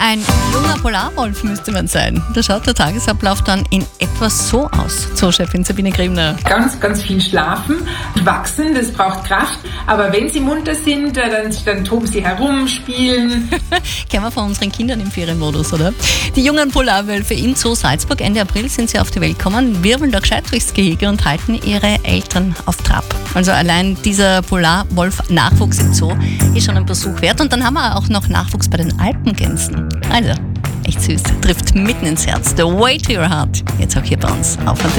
ein junger Polarwolf müsste man sein. Da schaut der Tagesablauf dann in etwa so aus. So, Chefin Sabine Griebner. Ganz, ganz viel schlafen, wachsen, das braucht Kraft. Aber wenn sie munter sind, dann toben sie herum, spielen. Kennen wir von unseren Kindern im Ferienmodus, oder? Die jungen Polarwölfe im Zoo Salzburg, Ende April sind sie auf die Welt gekommen, wirbeln da gescheit durchs Gehege und halten ihre Eltern auf Trab. Also allein dieser Polarwolf-Nachwuchs im Zoo ist schon ein Besuch wert. Und dann haben wir auch noch Nachwuchs bei den Alpengänsen. Also, echt süß. Trifft mitten ins Herz. The way to your heart. Jetzt auch hier bei uns auf Antenne.